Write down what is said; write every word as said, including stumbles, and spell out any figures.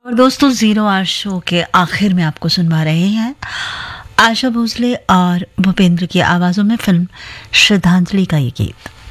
और दोस्तों zero hour show के आखिर में आपको सुनवा रहे हैं आशा भोसले और भूपेंद्र की आवाज़ों में फिल्म श्रद्धांजलि का ये गीत।